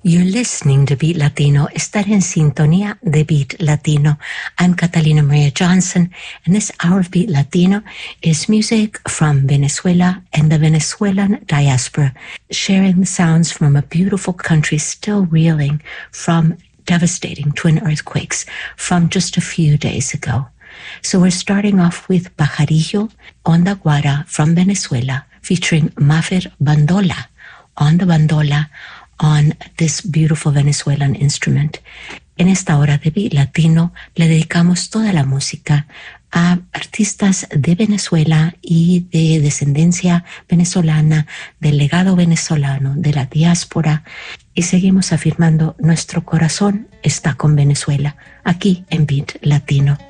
You're listening to Beat Latino. Estar en sintonía de Beat Latino. I'm Catalina Maria Johnson, and this hour of Beat Latino is music from Venezuela and the Venezuelan diaspora, sharing the sounds from a beautiful country still reeling from devastating twin earthquakes from just a few days ago. So we're starting off with Pajarillo Onda Guara from Venezuela, featuring Mafer Bandola on the bandola, on this beautiful Venezuelan instrument. En esta hora de Beat Latino le dedicamos toda la música a artistas de Venezuela y de descendencia venezolana, del legado venezolano, de la diáspora, y seguimos afirmando nuestro corazón está con Venezuela, aquí en Beat Latino.